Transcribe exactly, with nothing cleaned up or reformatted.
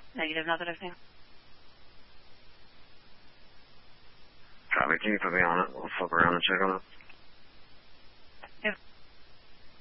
Negative, not that I've seen. Copy, can you put me on it? We'll flip around and check on it.